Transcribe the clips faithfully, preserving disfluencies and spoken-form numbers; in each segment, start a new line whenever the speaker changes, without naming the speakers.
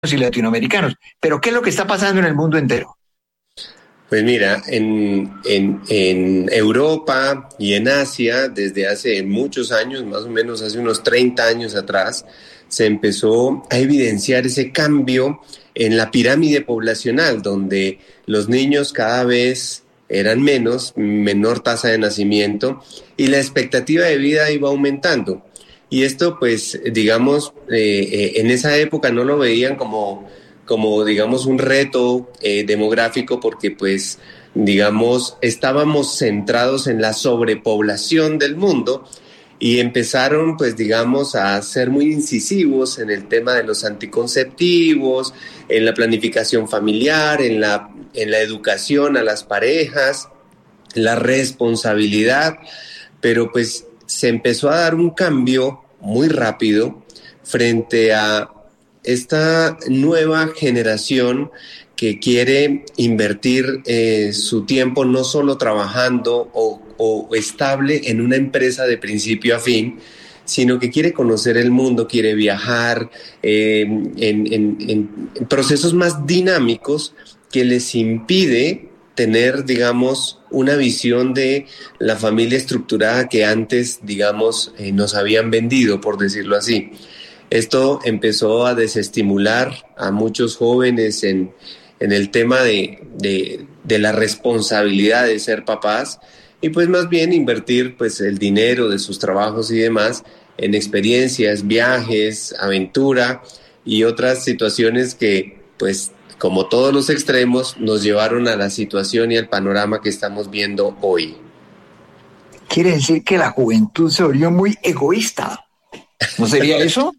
y latinoamericanos. Pero ¿qué es lo que está pasando en el mundo entero?
Pues mira, en, en, en Europa y en Asia, desde hace muchos años, más o menos hace unos treinta años atrás, se empezó a evidenciar ese cambio en la pirámide poblacional, donde los niños cada vez eran menos, menor tasa de nacimiento, y la expectativa de vida iba aumentando. Y esto, pues, digamos, eh, eh, en esa época no lo veían como... como digamos un reto eh, demográfico porque pues digamos estábamos centrados en la sobrepoblación del mundo y empezaron pues digamos a ser muy incisivos en el tema de los anticonceptivos, en la planificación familiar, en la, en la educación a las parejas, la responsabilidad, pero pues se empezó a dar un cambio muy rápido frente a esta nueva generación que quiere invertir eh, su tiempo no solo trabajando o, o estable en una empresa de principio a fin, sino que quiere conocer el mundo, quiere viajar eh, en, en, en procesos más dinámicos que les impide tener, digamos, una visión de la familia estructurada que antes, digamos, eh, nos habían vendido, por decirlo así. Esto empezó a desestimular a muchos jóvenes en, en el tema de, de, de la responsabilidad de ser papás y pues más bien invertir pues el dinero de sus trabajos y demás en experiencias, viajes, aventura y otras situaciones que pues como todos los extremos nos llevaron a la situación y al panorama que estamos viendo hoy.
Quiere decir que la juventud se volvió muy egoísta. ¿No sería eso?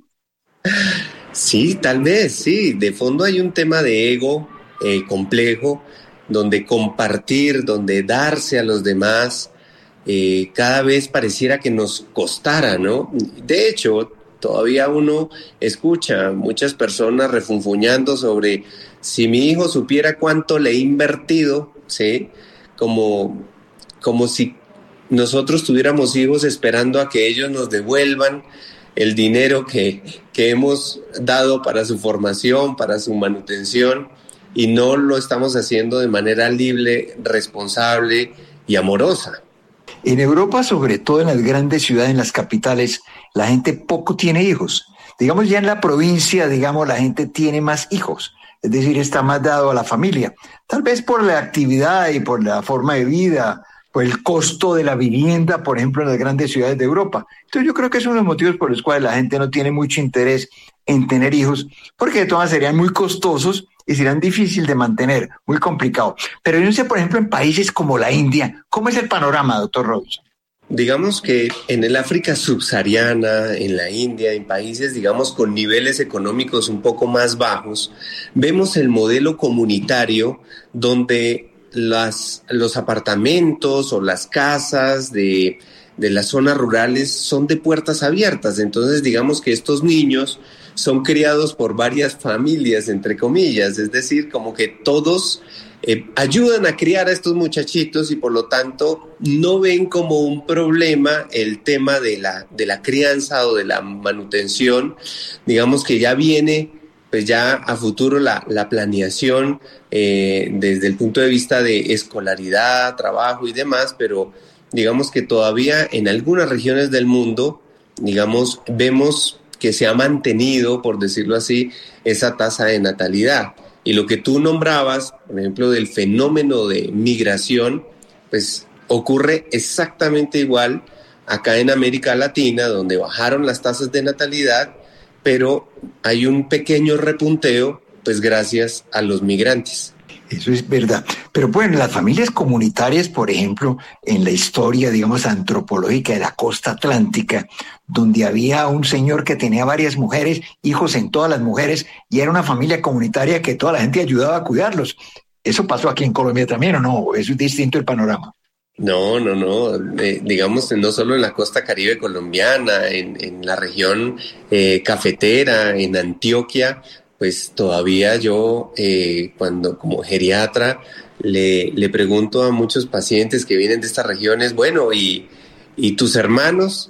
Sí, tal vez, sí. De fondo hay un tema de ego eh, complejo, donde compartir, donde darse a los demás, eh, cada vez pareciera que nos costara, ¿no? De hecho, todavía uno escucha muchas personas refunfuñando sobre si mi hijo supiera cuánto le he invertido, ¿sí? Como, como si nosotros tuviéramos hijos esperando a que ellos nos devuelvan el dinero que, que hemos dado para su formación, para su manutención, y no lo estamos haciendo de manera libre, responsable y amorosa.
En Europa, sobre todo en las grandes ciudades, en las capitales, la gente poco tiene hijos. Digamos, ya en la provincia, digamos, la gente tiene más hijos. Es decir, está más dado a la familia. Tal vez por la actividad y por la forma de vida, por el costo de la vivienda, por ejemplo, en las grandes ciudades de Europa. Entonces yo creo que es uno de los motivos por los cuales la gente no tiene mucho interés en tener hijos, porque de todas serían muy costosos y serían difíciles de mantener, muy complicado. Pero yo no sé, por ejemplo, en países como la India, ¿cómo es el panorama, doctor Robinson?
Digamos que en el África subsahariana, en la India, en países, digamos, con niveles económicos un poco más bajos, vemos el modelo comunitario donde Las, los apartamentos o las casas de, de las zonas rurales son de puertas abiertas. Entonces, digamos que estos niños son criados por varias familias, entre comillas, es decir, como que todos eh, ayudan a criar a estos muchachitos y por lo tanto no ven como un problema el tema de la, de la crianza o de la manutención. Digamos que ya viene pues ya a futuro la, la planeación eh, desde el punto de vista de escolaridad, trabajo y demás, pero digamos que todavía en algunas regiones del mundo, digamos, vemos que se ha mantenido, por decirlo así, esa tasa de natalidad. Y lo que tú nombrabas, por ejemplo, del fenómeno de migración, pues ocurre exactamente igual acá en América Latina, donde bajaron las tasas de natalidad, pero hay un pequeño repunteo, pues gracias a los migrantes.
Eso es verdad. Pero bueno, las familias comunitarias, por ejemplo, en la historia, digamos, antropológica de la costa atlántica, donde había un señor que tenía varias mujeres, hijos en todas las mujeres, y era una familia comunitaria que toda la gente ayudaba a cuidarlos. ¿Eso pasó aquí en Colombia también o no? ¿Es distinto el panorama?
No, no, no, eh, digamos, no solo en la costa caribe colombiana, en, en la región eh, cafetera, en Antioquia, pues todavía yo, eh, cuando como geriatra, le, le pregunto a muchos pacientes que vienen de estas regiones, bueno, ¿y, y tus hermanos?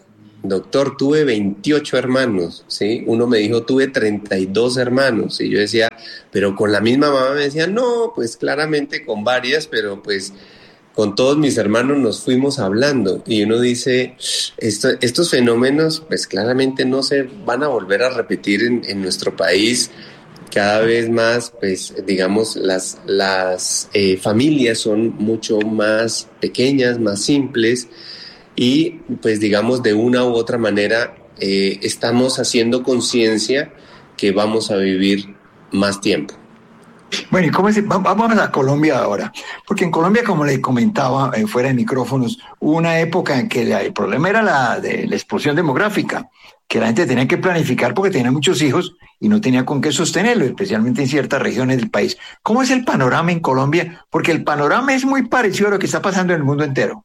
doctor, tuve veintiocho hermanos, ¿sí? Uno me dijo, tuve treinta y dos hermanos, y yo decía, pero con la misma mamá. Me decía, no, pues claramente con varias, pero pues con todos mis hermanos nos fuimos hablando. Y uno dice, esto, estos fenómenos pues claramente no se van a volver a repetir en, en nuestro país. Cada vez más, pues, digamos, las, las eh, familias son mucho más pequeñas, más simples, y, pues, digamos, de una u otra manera eh, estamos haciendo conciencia que vamos a vivir más tiempo.
Bueno, ¿y cómo es? Vamos a Colombia ahora, porque en Colombia, como le comentaba eh, fuera de micrófonos, hubo una época en que la, el problema era la de la explosión demográfica, que la gente tenía que planificar porque tenía muchos hijos y no tenía con qué sostenerlo, especialmente en ciertas regiones del país. ¿Cómo es el panorama en Colombia? Porque el panorama es muy parecido a lo que está pasando en el mundo entero.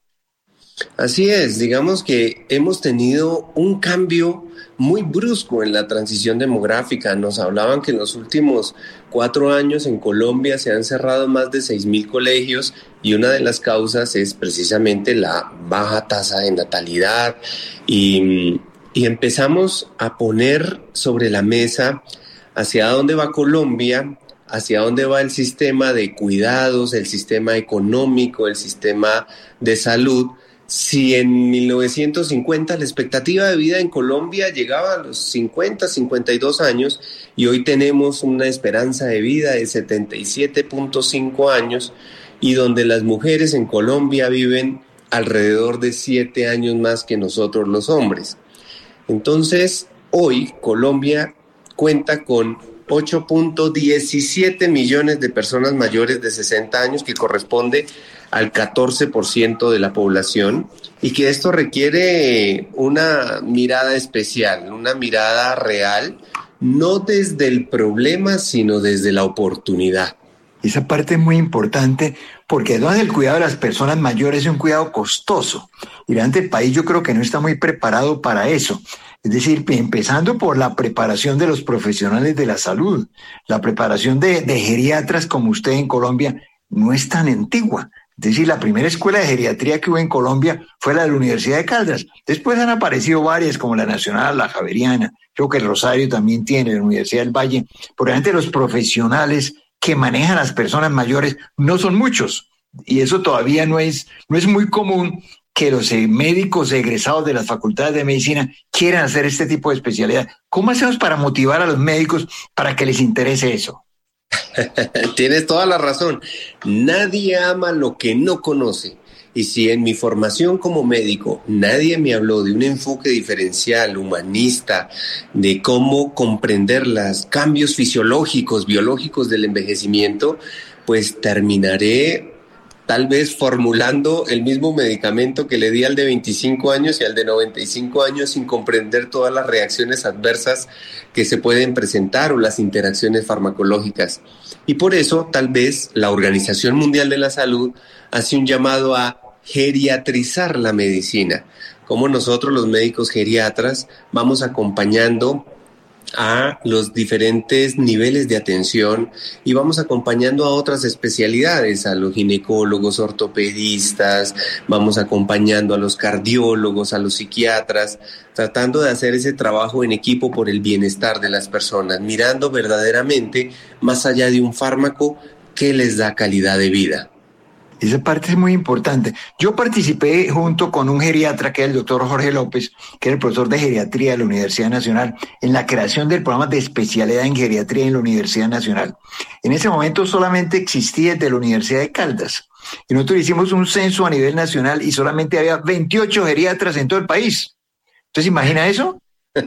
Así es, digamos que hemos tenido un cambio muy brusco en la transición demográfica. Nos hablaban que en los últimos cuatro años en Colombia se han cerrado más de seis mil colegios, y una de las causas es precisamente la baja tasa de natalidad, y, y empezamos a poner sobre la mesa hacia dónde va Colombia, hacia dónde va el sistema de cuidados, el sistema económico, el sistema de salud. Si en mil novecientos cincuenta la expectativa de vida en Colombia llegaba a los cincuenta, cincuenta y dos años, y hoy tenemos una esperanza de vida de setenta y siete punto cinco años, y donde las mujeres en Colombia viven alrededor de siete años más que nosotros los hombres. Entonces, hoy Colombia cuenta con ocho punto diecisiete millones de personas mayores de sesenta años, que corresponde al catorce por ciento de la población, y que esto requiere una mirada especial, una mirada real, no desde el problema, sino desde la oportunidad.
Esa parte es muy importante, porque además el cuidado de las personas mayores es un cuidado costoso, y realmente el país yo creo que no está muy preparado para eso. Es decir, empezando por la preparación de los profesionales de la salud, la preparación de, de geriatras como usted en Colombia no es tan antigua. Es decir, la primera escuela de geriatría que hubo en Colombia fue la de la Universidad de Caldas. Después han aparecido varias, como la Nacional, la Javeriana, creo que el Rosario también tiene, la Universidad del Valle. Por realmente los profesionales que manejan a las personas mayores no son muchos, y eso todavía no es, no es muy común que los médicos egresados de las facultades de medicina quieran hacer este tipo de especialidad. ¿Cómo hacemos para motivar a los médicos para que les interese eso?
Tienes toda la razón. Nadie ama lo que no conoce. Y si en mi formación como médico nadie me habló de un enfoque diferencial, humanista, de cómo comprender los cambios fisiológicos, biológicos del envejecimiento, pues terminaré tal vez formulando el mismo medicamento que le di al de veinticinco años y al de noventa y cinco años, sin comprender todas las reacciones adversas que se pueden presentar o las interacciones farmacológicas. Y por eso, tal vez, la Organización Mundial de la Salud hace un llamado a geriatrizar la medicina. Como nosotros, los médicos geriatras, vamos acompañando a los diferentes niveles de atención y vamos acompañando a otras especialidades, a los ginecólogos, ortopedistas, vamos acompañando a los cardiólogos, a los psiquiatras, tratando de hacer ese trabajo en equipo por el bienestar de las personas, mirando verdaderamente más allá de un fármaco que les da calidad de vida.
Esa parte es muy importante. Yo participé junto con un geriatra, que es el doctor Jorge López, que es el profesor de geriatría de la Universidad Nacional, en la creación del programa de especialidad en geriatría en la Universidad Nacional. En ese momento solamente existía desde la Universidad de Caldas. Y nosotros hicimos un censo a nivel nacional y solamente había veintiocho geriatras en todo el país. Entonces, ¿imagina eso?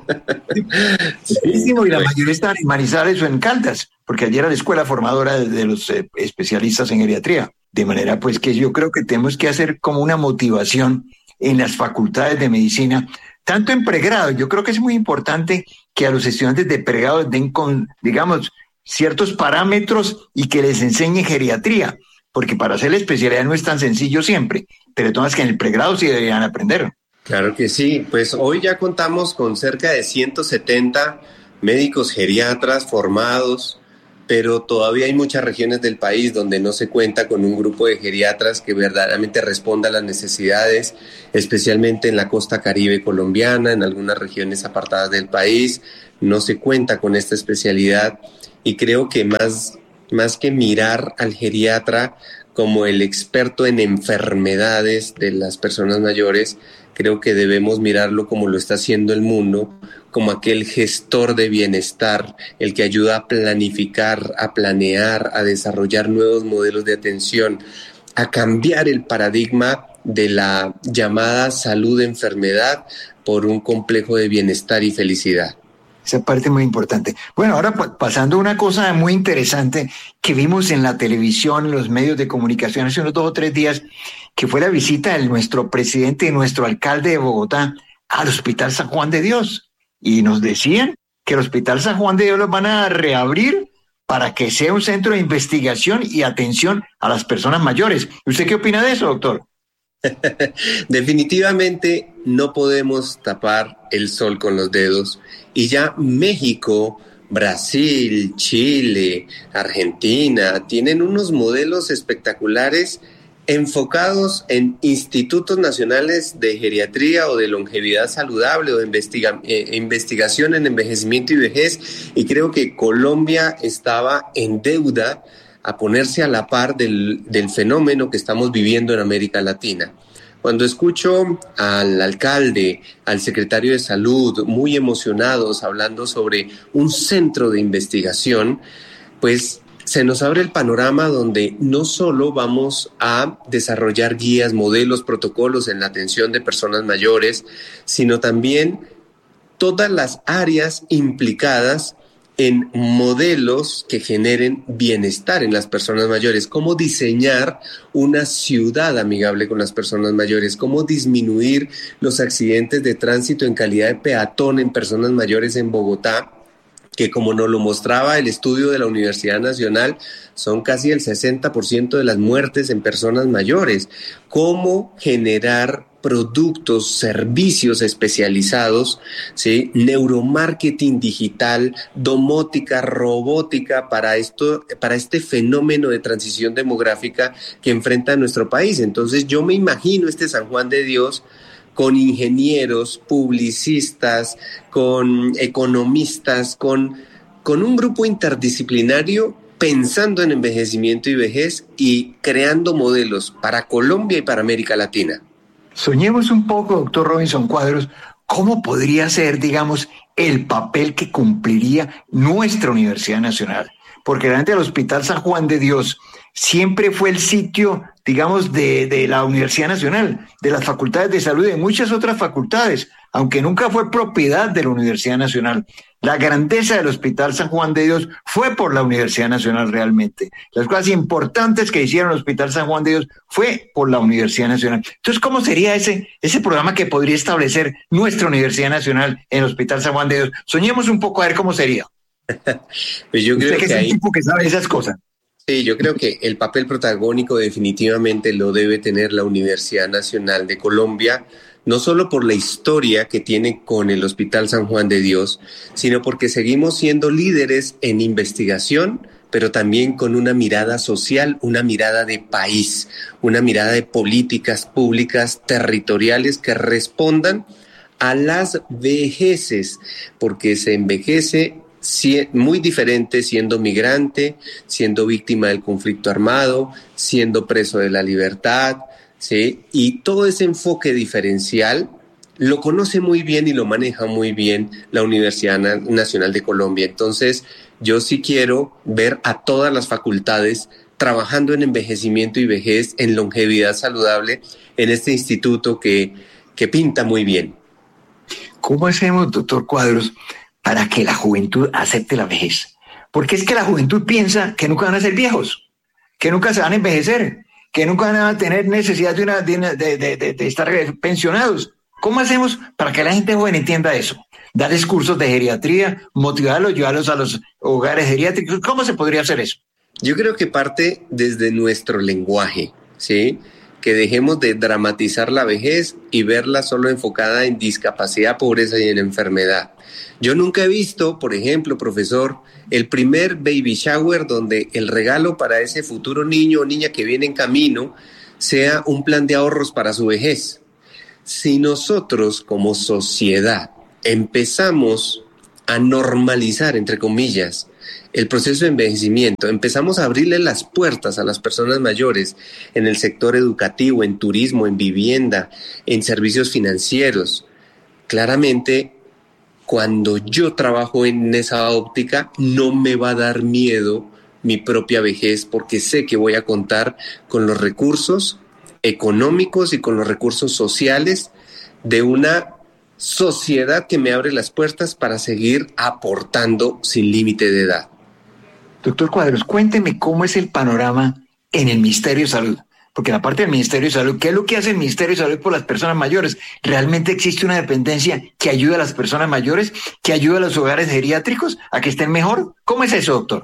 Sí, y la mayoría están en Manizales o en Caldas, porque allí era la escuela formadora de, de los eh, especialistas en geriatría. De manera pues que yo creo que tenemos que hacer como una motivación en las facultades de medicina, tanto en pregrado. Yo creo que es muy importante que a los estudiantes de pregrado les den con, digamos, ciertos parámetros y que les enseñen geriatría, porque para hacer la especialidad no es tan sencillo siempre, pero todas que en el pregrado sí deberían aprender.
Claro que sí, pues hoy ya contamos con cerca de ciento setenta médicos geriatras formados, pero todavía hay muchas regiones del país donde no se cuenta con un grupo de geriatras que verdaderamente responda a las necesidades, especialmente en la costa caribe colombiana, en algunas regiones apartadas del país, no se cuenta con esta especialidad, y creo que más, más que mirar al geriatra como el experto en enfermedades de las personas mayores, creo que debemos mirarlo como lo está haciendo el mundo, como aquel gestor de bienestar, el que ayuda a planificar, a planear, a desarrollar nuevos modelos de atención, a cambiar el paradigma de la llamada salud-enfermedad por un complejo de bienestar y felicidad.
Esa parte es muy importante. Bueno, ahora pasando a una cosa muy interesante que vimos en la televisión, en los medios de comunicación hace unos dos o tres días, que fue la visita de nuestro presidente y nuestro alcalde de Bogotá al Hospital San Juan de Dios. Y nos decían que el Hospital San Juan de Dios lo van a reabrir para que sea un centro de investigación y atención a las personas mayores. ¿Usted qué opina de eso, doctor?
Definitivamente no podemos tapar el sol con los dedos, y ya México, Brasil, Chile, Argentina tienen unos modelos espectaculares enfocados en institutos nacionales de geriatría o de longevidad saludable o de investiga- eh, investigación en envejecimiento y vejez, y creo que Colombia estaba en deuda a ponerse a la par del, del fenómeno que estamos viviendo en América Latina. Cuando escucho al alcalde, al secretario de Salud, muy emocionados hablando sobre un centro de investigación, pues se nos abre el panorama donde no solo vamos a desarrollar guías, modelos, protocolos en la atención de personas mayores, sino también todas las áreas implicadas en modelos que generen bienestar en las personas mayores, cómo diseñar una ciudad amigable con las personas mayores, cómo disminuir los accidentes de tránsito en calidad de peatón en personas mayores en Bogotá, que como nos lo mostraba el estudio de la Universidad Nacional, son casi el sesenta por ciento de las muertes en personas mayores. Cómo generar productos, servicios especializados, ¿sí? Neuromarketing digital, domótica, robótica para esto, para este fenómeno de transición demográfica que enfrenta nuestro país. Entonces yo me imagino este San Juan de Dios con ingenieros, publicistas, con economistas, con, con un grupo interdisciplinario pensando en envejecimiento y vejez y creando modelos para Colombia y para América Latina.
Soñemos un poco, doctor Robinson Cuadros, cómo podría ser, digamos, el papel que cumpliría nuestra Universidad Nacional. Porque realmente el Hospital San Juan de Dios siempre fue el sitio, digamos, de, de la Universidad Nacional, de las facultades de salud y de muchas otras facultades, aunque nunca fue propiedad de la Universidad Nacional. La grandeza del Hospital San Juan de Dios fue por la Universidad Nacional realmente. Las cosas importantes que hicieron el Hospital San Juan de Dios fue por la Universidad Nacional. Entonces, ¿cómo sería ese, ese programa que podría establecer nuestra Universidad Nacional en el Hospital San Juan de Dios? Soñemos un poco a ver cómo sería.
Pues yo creo
Usted que, que es
ahí...
un tipo que sabe esas cosas.
Sí, yo creo que el papel protagónico definitivamente lo debe tener la Universidad Nacional de Colombia, no solo por la historia que tiene con el Hospital San Juan de Dios, sino porque seguimos siendo líderes en investigación, pero también con una mirada social, una mirada de país, una mirada de políticas públicas territoriales que respondan a las vejeces, porque se envejece muy diferente siendo migrante, siendo víctima del conflicto armado, siendo preso de la libertad, ¿sí? Y todo ese enfoque diferencial lo conoce muy bien y lo maneja muy bien la Universidad Nacional de Colombia. Entonces, yo sí quiero ver a todas las facultades trabajando en envejecimiento y vejez, en longevidad saludable, en este instituto que, que pinta muy bien.
¿Cómo hacemos, doctor Cuadros, para que la juventud acepte la vejez? Porque es que la juventud piensa que nunca van a ser viejos, que nunca se van a envejecer, que nunca van a tener necesidad de, una, de, una, de, de, de, de estar pensionados. ¿Cómo hacemos para que la gente joven entienda eso? Darles cursos de geriatría, motivarlos, llevarlos a los hogares geriátricos. ¿Cómo se podría hacer eso?
Yo creo que parte desde nuestro lenguaje, ¿sí? que dejemos de dramatizar la vejez y verla solo enfocada en discapacidad, pobreza y en enfermedad. Yo nunca he visto, por ejemplo, profesor, el primer baby shower donde el regalo para ese futuro niño o niña que viene en camino sea un plan de ahorros para su vejez. Si nosotros como sociedad empezamos a normalizar, entre comillas, el proceso de envejecimiento, empezamos a abrirle las puertas a las personas mayores en el sector educativo, en turismo, en vivienda, en servicios financieros, claramente, cuando yo trabajo en esa óptica, no me va a dar miedo mi propia vejez porque sé que voy a contar con los recursos económicos y con los recursos sociales de una sociedad que me abre las puertas para seguir aportando sin límite de edad.
Doctor Cuadros, cuénteme cómo es el panorama en el Ministerio de Salud. Porque en la parte del Ministerio de Salud, ¿qué es lo que hace el Ministerio de Salud por las personas mayores? ¿Realmente existe una dependencia que ayuda a las personas mayores, que ayuda a los hogares geriátricos a que estén mejor? ¿Cómo es eso, doctor?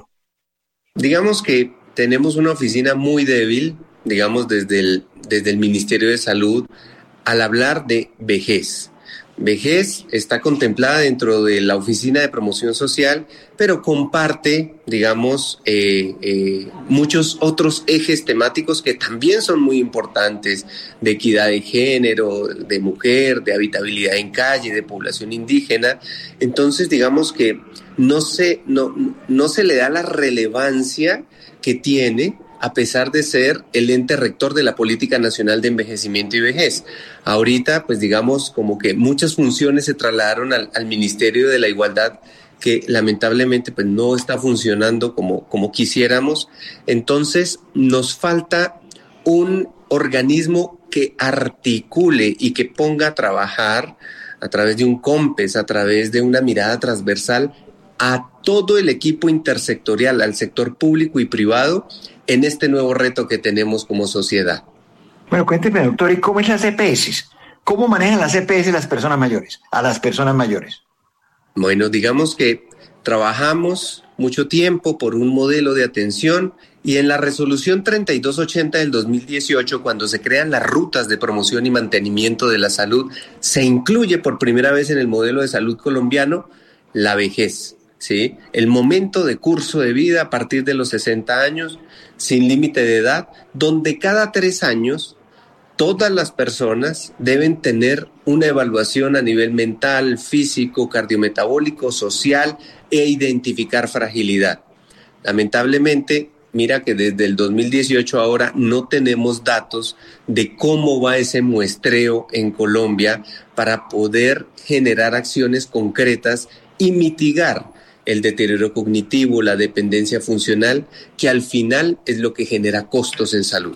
Digamos que tenemos una oficina muy débil, digamos, desde el, desde el Ministerio de Salud, al hablar de vejez. Vejez está contemplada dentro de la Oficina de Promoción Social, pero comparte, digamos, eh, eh, muchos otros ejes temáticos que también son muy importantes, de equidad de género, de mujer, de habitabilidad en calle, de población indígena. Entonces, digamos que no se, no, no se le da la relevancia que tiene, a pesar de ser el ente rector de la Política Nacional de Envejecimiento y Vejez. Ahorita, pues digamos, como que muchas funciones se trasladaron al, al Ministerio de la Igualdad, que lamentablemente pues no está funcionando como, como quisiéramos. Entonces, nos falta un organismo que articule y que ponga a trabajar a través de un COMPES, a través de una mirada transversal a todo el equipo intersectorial, al sector público y privado, en este nuevo reto que tenemos como sociedad.
Bueno, cuénteme, doctor, ¿y cómo es las E P S? ¿Cómo manejan las E P S las personas mayores, a las personas mayores?
Bueno, digamos que trabajamos mucho tiempo por un modelo de atención y en la resolución treinta y dos ochenta del dos mil dieciocho, cuando se crean las rutas de promoción y mantenimiento de la salud, se incluye por primera vez en el modelo de salud colombiano la vejez. ¿Sí? El momento de curso de vida a partir de los sesenta años, sin límite de edad, donde cada tres años todas las personas deben tener una evaluación a nivel mental, físico, cardiometabólico, social e identificar fragilidad. Lamentablemente, mira que desde el dos mil dieciocho ahora no tenemos datos de cómo va ese muestreo en Colombia para poder generar acciones concretas y mitigar el deterioro cognitivo, la dependencia funcional, que al final es lo que genera costos en salud.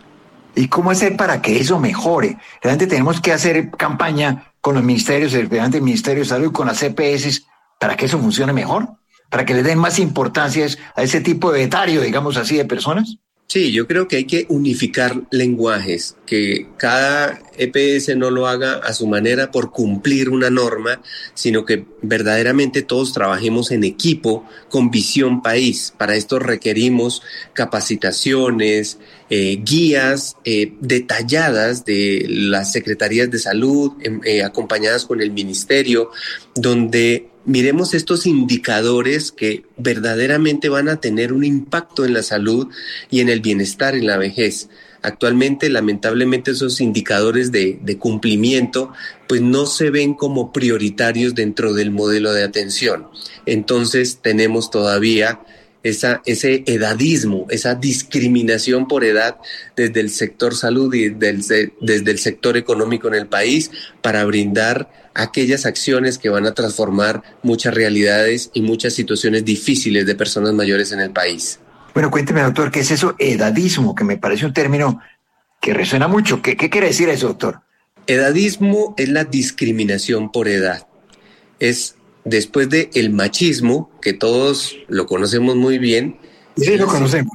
¿Y cómo hacer para que eso mejore? Realmente tenemos que hacer campaña con los ministerios, el Ministerio de Salud, con las E P S, para que eso funcione mejor, para que le den más importancia a ese tipo de etario, digamos así, de personas.
Sí, yo creo que hay que unificar lenguajes, que cada E P S no lo haga a su manera por cumplir una norma, sino que verdaderamente todos trabajemos en equipo con visión país. Para esto requerimos capacitaciones, eh, guías eh, detalladas de las secretarías de salud, eh, acompañadas con el ministerio, donde miremos estos indicadores que verdaderamente van a tener un impacto en la salud y en el bienestar en la vejez. Actualmente, lamentablemente, esos indicadores de, de cumplimiento pues no se ven como prioritarios dentro del modelo de atención. Entonces, tenemos todavía esa, ese edadismo, esa discriminación por edad desde el sector salud y desde, desde el sector económico en el país para brindar aquellas acciones que van a transformar muchas realidades y muchas situaciones difíciles de personas mayores en el país.
Bueno, cuénteme, doctor, ¿qué es eso edadismo? Que me parece un término que resuena mucho. ¿Qué, qué quiere decir eso, doctor?
Edadismo es la discriminación por edad. Es después de el machismo, que todos lo conocemos muy bien.
Sí, lo conocemos.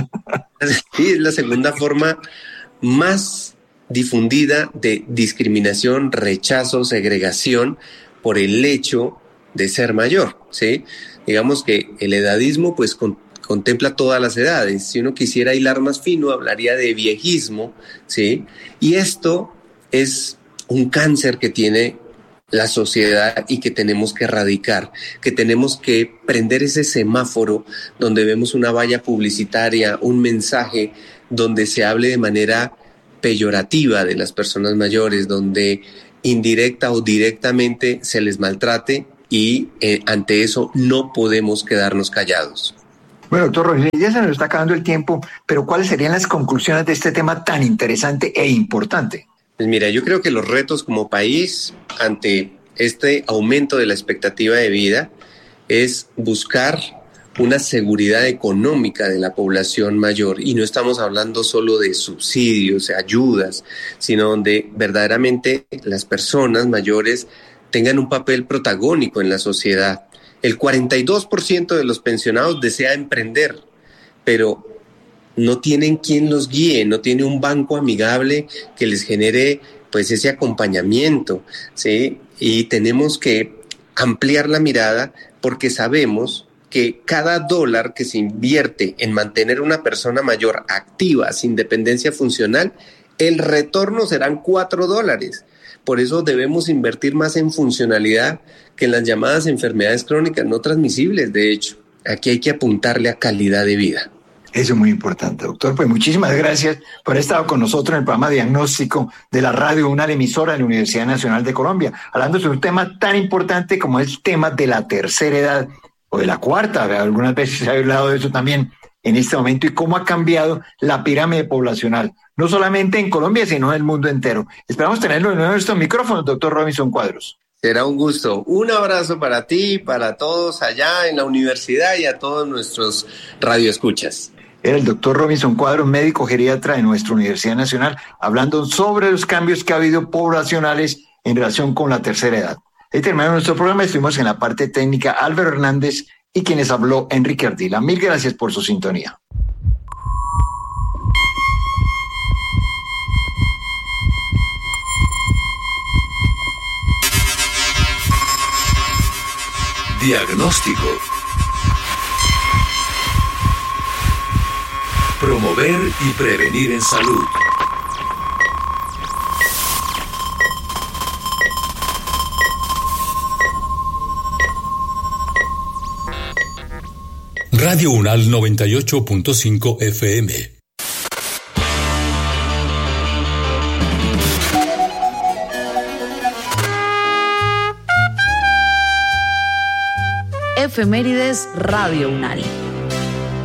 Sí, es la segunda forma más difundida de discriminación, rechazo, segregación por el hecho de ser mayor, ¿sí? Digamos que el edadismo pues con, contempla todas las edades. Si uno quisiera hilar más fino, hablaría de viejismo, ¿sí? Y esto es un cáncer que tiene la sociedad y que tenemos que erradicar, que tenemos que prender ese semáforo donde vemos una valla publicitaria, un mensaje donde se hable de manera peyorativa de las personas mayores, donde indirecta o directamente se les maltrate y eh, ante eso no podemos quedarnos callados.
Bueno, doctor Robinson, ya se nos está acabando el tiempo, pero ¿cuáles serían las conclusiones de este tema tan interesante e importante?
Pues mira, yo creo que los retos como país ante este aumento de la expectativa de vida es buscar una seguridad económica de la población mayor, y no estamos hablando solo de subsidios, ayudas, sino donde verdaderamente las personas mayores tengan un papel protagónico en la sociedad. El cuarenta y dos por ciento de los pensionados desea emprender, pero no tienen quien los guíe, no tiene un banco amigable que les genere pues ese acompañamiento, ¿sí? Y tenemos que ampliar la mirada porque sabemos que cada dólar que se invierte en mantener una persona mayor activa, sin dependencia funcional, el retorno serán cuatro dólares. Por eso debemos invertir más en funcionalidad que en las llamadas enfermedades crónicas no transmisibles. De hecho, aquí hay que apuntarle a calidad de vida.
Eso es muy importante, doctor. Pues muchísimas gracias por haber estado con nosotros en el programa Diagnóstico de la Radio UNAL, emisora de la Universidad Nacional de Colombia, hablando sobre un tema tan importante como el tema de la tercera edad o de la cuarta. Algunas veces se ha hablado de eso también en este momento y cómo ha cambiado la pirámide poblacional, no solamente en Colombia, sino en el mundo entero. Esperamos tenerlo de nuevo en nuestros micrófonos, doctor Robinson Cuadros.
Será un gusto. Un abrazo para ti, para todos allá en la universidad y a todos nuestros radioescuchas.
Era el doctor Robinson Cuadros, médico geriatra de nuestra Universidad Nacional, hablando sobre los cambios que ha habido poblacionales en relación con la tercera edad. Ahí terminamos nuestro programa. Estuvimos en la parte técnica Álvaro Hernández y quienes habló Enrique Ardila. Mil gracias por su sintonía.
Diagnóstico. Promover y prevenir en salud. Radio UNAL noventa y ocho punto cinco F M.
Efemérides Radio UNAL.